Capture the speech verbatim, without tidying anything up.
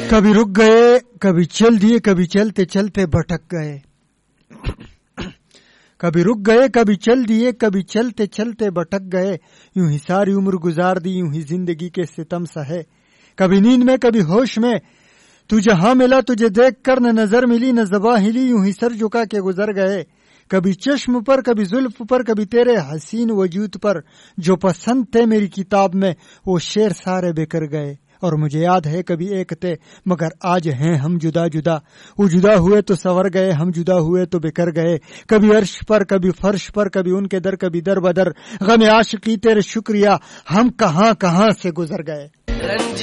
कभी रुक गए, कभी चल दिए, कभी चलते चलते भटक गए। कभी रुक गए, कभी चल दिए, कभी चलते चलते भटक गए। यूं ही सारी उम्र गुजार दी, यूं ही जिंदगी के सितम सहे। कभी नींद में, कभी होश में, तू जहां मिला तुझे देख कर न नजर मिली न ज़बां हिली, यूं ही सर झुका के गुजर गए। कभी चश्म पर, कभी जुल्फ पर, कभी तेरे हसीन वजूद पर। जो पसंद थे मेरी किताब में वो शेर सारे बिखर गए। और मुझे याद है कभी एक थे मगर आज हैं हम जुदा जुदा। वो जुदा हुए तो सवर गए, हम जुदा हुए तो बिखर गए। कभी अर्श पर, कभी फर्श पर, कभी उनके दर, कभी दर बदर। गम आशिकी तेरे शुक्रिया हम कहां कहां से गुजर गए।